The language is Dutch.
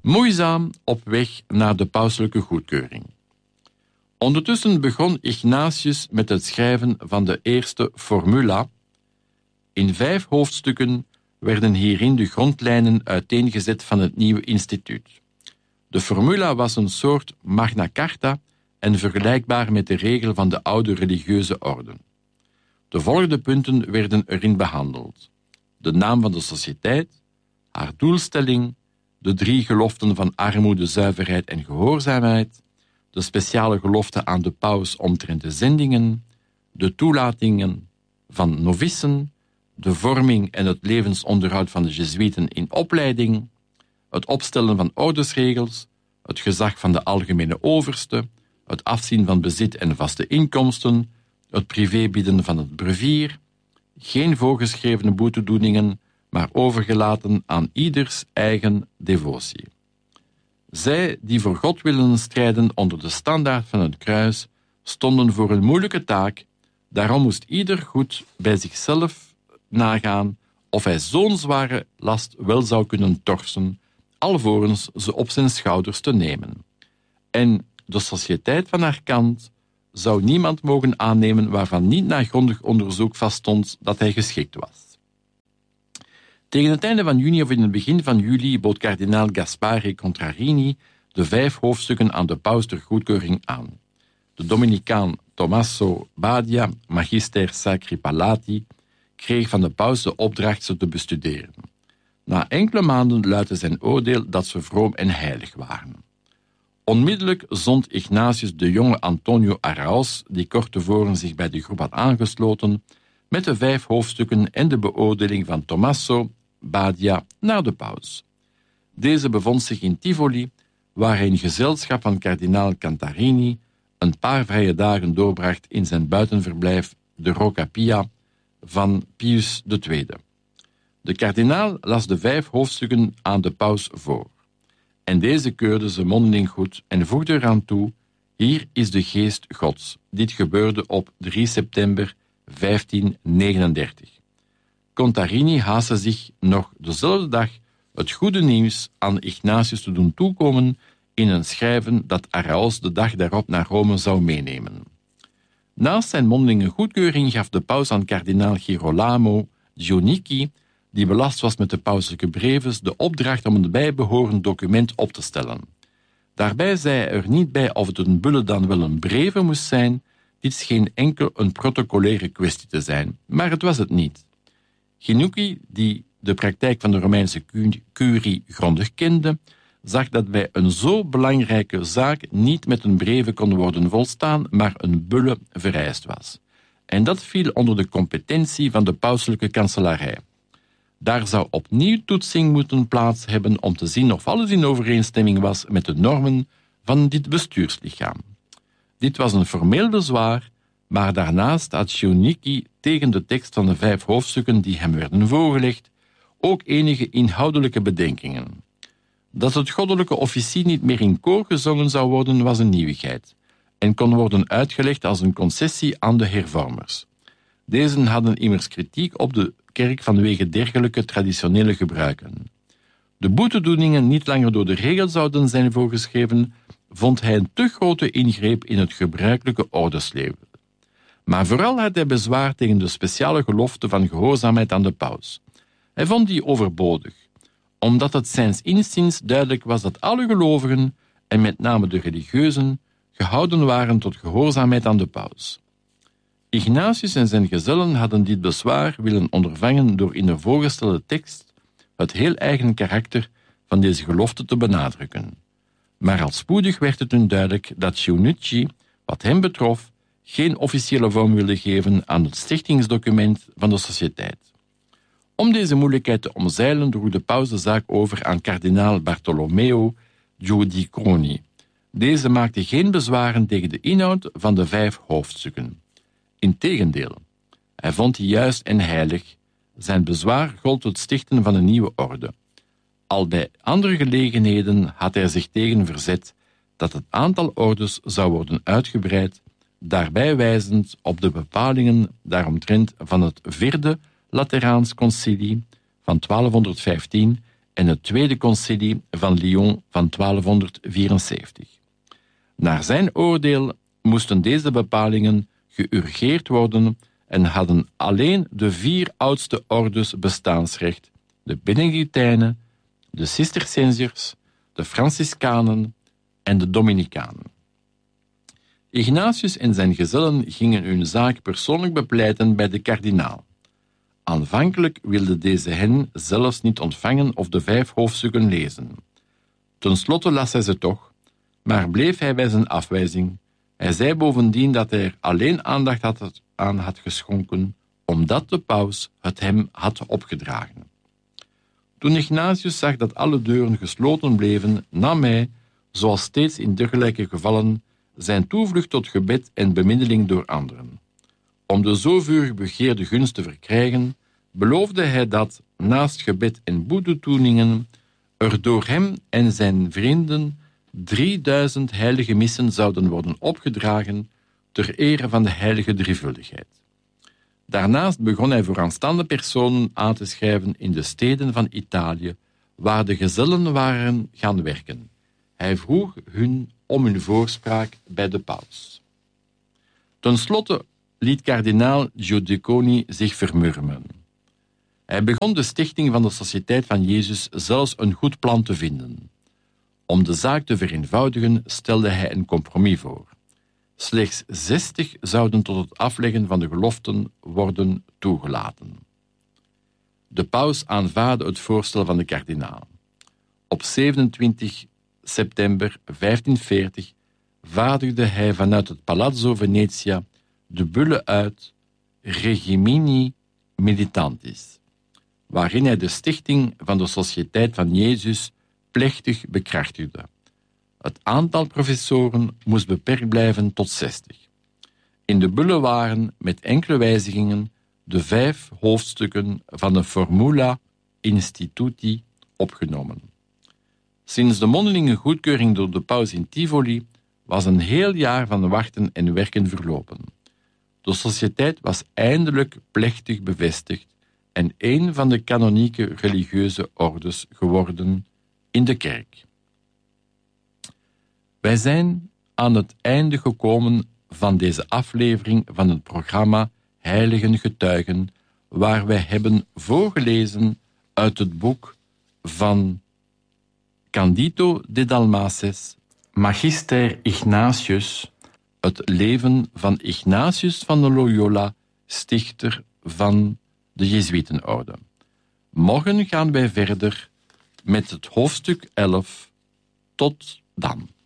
Moeizaam op weg naar de pauselijke goedkeuring. Ondertussen begon Ignatius met het schrijven van de eerste formula. In 5 hoofdstukken werden hierin de grondlijnen uiteengezet van het nieuwe instituut. De formula was een soort Magna Carta en vergelijkbaar met de regel van de oude religieuze orde. De volgende punten werden erin behandeld: de naam van de sociëteit, haar doelstelling, de 3 geloften van armoede, zuiverheid en gehoorzaamheid, de speciale gelofte aan de paus omtrent de zendingen, de toelatingen van novissen, de vorming en het levensonderhoud van de Jezuïeten in opleiding, het opstellen van ordensregels, het gezag van de algemene overste, het afzien van bezit en vaste inkomsten, het privébieden van het brevier, geen voorgeschreven boetedoeningen, maar overgelaten aan ieders eigen devotie. Zij die voor God willen strijden onder de standaard van het kruis, stonden voor een moeilijke taak, daarom moest ieder goed bij zichzelf nagaan of hij zo'n zware last wel zou kunnen torsen, alvorens ze op zijn schouders te nemen. En de sociëteit van haar kant zou niemand mogen aannemen waarvan niet na grondig onderzoek vaststond dat hij geschikt was. Tegen het einde van juni of in het begin van juli bood kardinaal Gaspare Contrarini de 5 hoofdstukken aan de paus ter goedkeuring aan. De Dominicaan Tommaso Badia, magister sacri pallati, kreeg van de paus de opdracht ze te bestuderen. Na enkele maanden luidde zijn oordeel dat ze vroom en heilig waren. Onmiddellijk zond Ignatius de jonge Antonio Arauz, die kort tevoren zich bij de groep had aangesloten, met de 5 hoofdstukken en de beoordeling van Tommaso Badia naar de paus. Deze bevond zich in Tivoli, waar hij in gezelschap van kardinaal Cantarini een paar vrije dagen doorbracht in zijn buitenverblijf de Rocca Pia van Pius II. De kardinaal las de 5 hoofdstukken aan de paus voor. En deze keurde ze mondeling goed en voegde eraan toe: hier is de geest Gods. Dit gebeurde op 3 september 1539. Contarini haastte zich nog dezelfde dag het goede nieuws aan Ignatius te doen toekomen in een schrijven dat Arauz de dag daarop naar Rome zou meenemen. Naast zijn mondelinge goedkeuring gaf de paus aan kardinaal Girolamo Gionicchi, die belast was met de pauselijke brevens, de opdracht om een bijbehorend document op te stellen. Daarbij zei hij er niet bij of het een bulle dan wel een breve moest zijn. Dit scheen enkel een protocolaire kwestie te zijn, maar het was het niet. Gionicchi, die de praktijk van de Romeinse curie grondig kende, zag dat bij een zo belangrijke zaak niet met een breve kon worden volstaan, maar een bulle vereist was. En dat viel onder de competentie van de pauselijke kanselarij. Daar zou opnieuw toetsing moeten plaats hebben om te zien of alles in overeenstemming was met de normen van dit bestuurslichaam. Dit was een formeel bezwaar, maar daarnaast had Gionicchi tegen de tekst van de 5 hoofdstukken die hem werden voorgelegd ook enige inhoudelijke bedenkingen. Dat het goddelijke officie niet meer in koor gezongen zou worden was een nieuwigheid en kon worden uitgelegd als een concessie aan de hervormers. Deze hadden immers kritiek op de kerk vanwege dergelijke traditionele gebruiken. De boetedoeningen niet langer door de regel zouden zijn voorgeschreven, vond hij een te grote ingreep in het gebruikelijke ordensleven. Maar vooral had hij bezwaar tegen de speciale gelofte van gehoorzaamheid aan de paus. Hij vond die overbodig, omdat het zijns inziens duidelijk was dat alle gelovigen, en met name de religieuzen, gehouden waren tot gehoorzaamheid aan de paus. Ignatius en zijn gezellen hadden dit bezwaar willen ondervangen door in de voorgestelde tekst het heel eigen karakter van deze gelofte te benadrukken. Maar al spoedig werd het hun duidelijk dat Gionicchi, wat hem betrof, geen officiële vorm wilde geven aan het stichtingsdocument van de sociëteit. Om deze moeilijkheid te omzeilen droeg de paus de zaak over aan kardinaal Bartolomeo Giudiconi. Deze maakte geen bezwaren tegen de inhoud van de 5 hoofdstukken. Integendeel, hij vond die juist en heilig. Zijn bezwaar gold het stichten van een nieuwe orde. Al bij andere gelegenheden had hij zich tegen verzet dat het aantal ordes zou worden uitgebreid, daarbij wijzend op de bepalingen daaromtrent van het 4e Lateraans Concilie van 1215 en het Tweede Concilie van Lyon van 1274. Naar zijn oordeel moesten deze bepalingen geurgeerd worden en hadden alleen de 4 oudste ordes bestaansrecht: de Benedictijnen, de Cisterciënzers, de Franciscanen en de Dominicanen. Ignatius en zijn gezellen gingen hun zaak persoonlijk bepleiten bij de kardinaal. Aanvankelijk wilde deze hen zelfs niet ontvangen of de 5 hoofdstukken lezen. Ten slotte las hij ze toch, maar bleef hij bij zijn afwijzing. Hij zei bovendien dat hij er alleen aandacht aan had geschonken omdat de paus het hem had opgedragen. Toen Ignatius zag dat alle deuren gesloten bleven, nam hij, zoals steeds in dergelijke gevallen, zijn toevlucht tot gebed en bemiddeling door anderen. Om de zo vurig begeerde gunst te verkrijgen, beloofde hij dat, naast gebed en boetetoeningen, er door hem en zijn vrienden 3000 heilige missen zouden worden opgedragen ter ere van de heilige drievuldigheid. Daarnaast begon hij vooraanstaande personen aan te schrijven in de steden van Italië, waar de gezellen waren gaan werken. Hij vroeg hun om hun voorspraak bij de paus. Ten slotte liet kardinaal Giudeconi zich vermurmen. Hij begon de stichting van de Sociëteit van Jezus zelfs een goed plan te vinden. Om de zaak te vereenvoudigen stelde hij een compromis voor. Slechts 60 zouden tot het afleggen van de geloften worden toegelaten. De paus aanvaardde het voorstel van de kardinaal. Op 27 september 1540 vaardigde hij vanuit het Palazzo Venetia de bulle uit Regimini Militantis, waarin hij de stichting van de Sociëteit van Jezus plechtig bekrachtigde. Het aantal professoren moest beperkt blijven tot 60. In de bulle waren, met enkele wijzigingen, de 5 hoofdstukken van de Formula Instituti opgenomen. Sinds de mondelinge goedkeuring door de paus in Tivoli was een heel jaar van wachten en werken verlopen. De sociëteit was eindelijk plechtig bevestigd en een van de kanonieke religieuze ordes geworden in de kerk. Wij zijn aan het einde gekomen van deze aflevering van het programma Heiligen Getuigen, waar wij hebben voorgelezen uit het boek van Candido de Dalmases, Magister Ignatius, het leven van Ignatius van de Loyola, stichter van de Jezuïetenorde. Morgen gaan wij verder met het hoofdstuk 11. Tot dan.